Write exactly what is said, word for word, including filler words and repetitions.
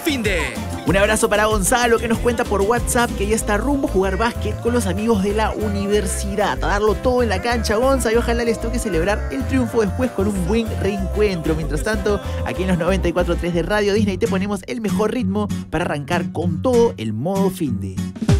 finde. Un abrazo para Gonzalo, que nos cuenta por WhatsApp que ya está rumbo a jugar básquet con los amigos de la universidad, a darlo todo en la cancha, Gonza, y ojalá les toque celebrar el triunfo después con un buen reencuentro. Mientras tanto, aquí en los noventa y cuatro punto tres de Radio Disney te ponemos el mejor ritmo para arrancar con todo el modo finde.